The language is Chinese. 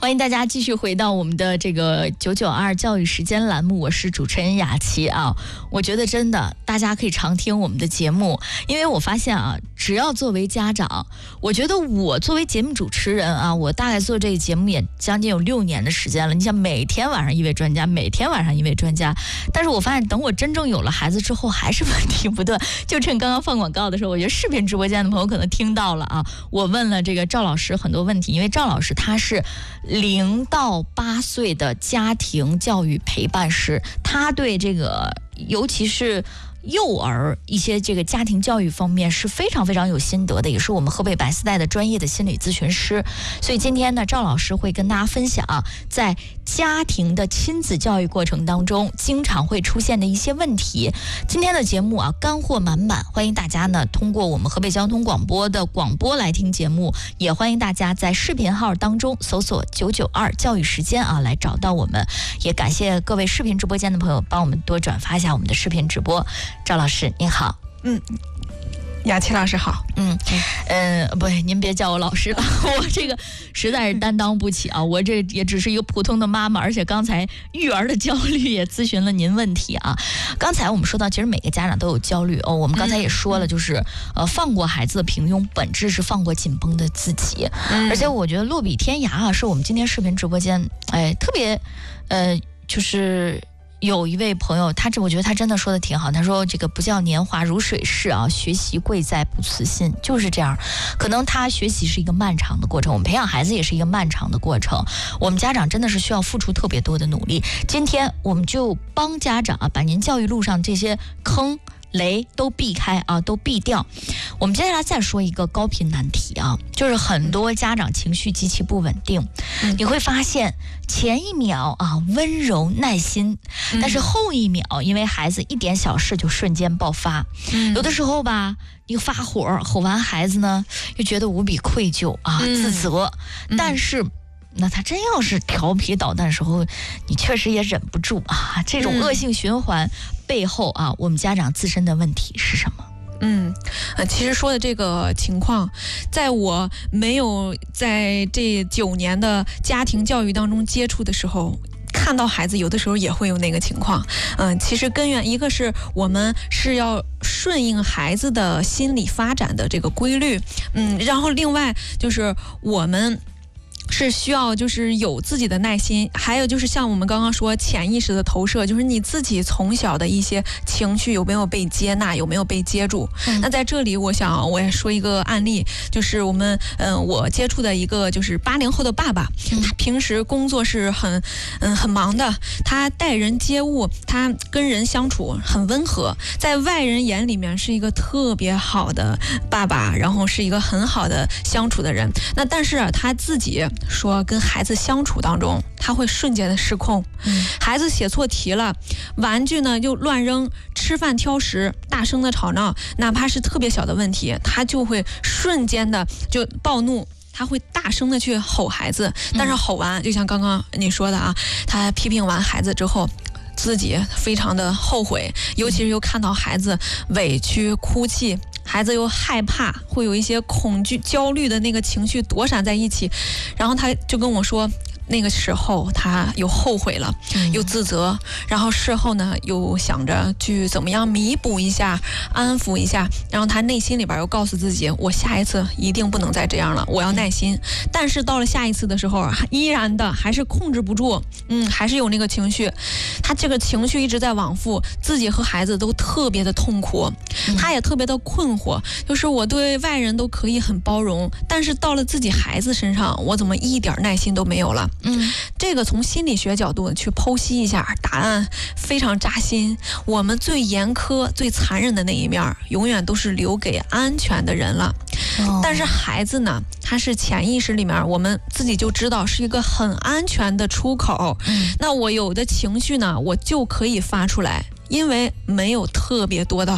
欢迎大家继续回到我们的这个992教育时间栏目，我是主持人雅琪啊。我觉得真的大家可以常听我们的节目，因为我发现啊，只要作为家长，我觉得我作为节目主持人啊，我大概做这个节目也将近有6年的时间了。你想每天晚上一位专家，每天晚上一位专家，但是我发现等我真正有了孩子之后，还是问题不断。就趁刚刚放广告的时候，我觉得视频直播间的朋友可能听到了啊，我问了这个赵老师很多问题，因为赵老师他是0到8岁的家庭教育陪伴师，他对这个尤其是幼儿一些这个家庭教育方面是非常非常有心得的，也是我们河北百思代的专业的心理咨询师。所以今天呢，赵老师会跟大家分享在家庭的亲子教育过程当中经常会出现的一些问题。今天的节目啊，干货满满，欢迎大家呢通过我们河北交通广播的广播来听节目，也欢迎大家在视频号当中搜索992教育时间啊来找到我们。也感谢各位视频直播间的朋友帮我们多转发一下我们的视频直播。赵老师您好。 雅琪老师好。 不，您别叫我老师了，我这个实在是担当不起啊，我这也只是一个普通的妈妈，而且刚才育儿的焦虑也咨询了您问题啊。刚才我们说到，其实每个家长都有焦虑哦，我们刚才也说了，就是放过孩子的平庸，本质是放过紧绷的自己。而且我觉得落笔天涯啊，是我们今天视频直播间特别就是有一位朋友，我觉得他真的说的挺好。他说这个不叫年华如水逝啊，学习贵在不辞辛，就是这样。可能他学习是一个漫长的过程，我们培养孩子也是一个漫长的过程。我们家长真的是需要付出特别多的努力。今天我们就帮家长把您教育路上这些坑雷都避开啊，都避掉。我们接下来再说一个高频难题啊，就是很多家长情绪极其不稳定。你会发现前一秒啊温柔耐心，但是后一秒因为孩子一点小事就瞬间爆发。有的时候吧，你发火吼完孩子呢，又觉得无比愧疚啊，自责。但是那他真要是调皮捣蛋的时候，你确实也忍不住啊。这种恶性循环背后啊，我们家长自身的问题是什么？ 其实说的这个情况，在我没有在这9年的家庭教育当中接触的时候，看到孩子有的时候也会有那个情况。其实根源一个是我们是要顺应孩子的心理发展的这个规律，然后另外就是我们是需要就是有自己的耐心，还有就是像我们刚刚说潜意识的投射，就是你自己从小的一些情绪有没有被接纳，有没有被接住。那在这里我也说一个案例，就是我接触的一个就是80后的爸爸，他平时工作是很忙的，他待人接物，他跟人相处很温和，在外人眼里面是一个特别好的爸爸，然后是一个很好的相处的人。那但是他自己说跟孩子相处当中，他会瞬间的失控。孩子写错题了，玩具呢就乱扔，吃饭挑食，大声的吵闹，哪怕是特别小的问题，他就会瞬间的就暴怒，他会大声的去吼孩子。但是吼完，就像刚刚你说的啊，他批评完孩子之后，自己非常的后悔，尤其是又看到孩子委屈哭泣，孩子又害怕，会有一些恐惧焦虑的那个情绪躲闪在一起，然后他就跟我说，那个时候他又后悔了，又自责，然后事后呢又想着去怎么样弥补一下，安抚一下，然后他内心里边又告诉自己，我下一次一定不能再这样了，我要耐心。但是到了下一次的时候，依然的还是控制不住，还是有那个情绪，他这个情绪一直在往复，自己和孩子都特别的痛苦，他也特别的困惑，就是我对外人都可以很包容，但是到了自己孩子身上，我怎么一点耐心都没有了。这个从心理学角度去剖析一下，答案非常扎心。我们最严苛最残忍的那一面永远都是留给安全的人了。但是孩子呢，他是潜意识里面我们自己就知道是一个很安全的出口。那我有的情绪呢，我就可以发出来，因为没有特别多的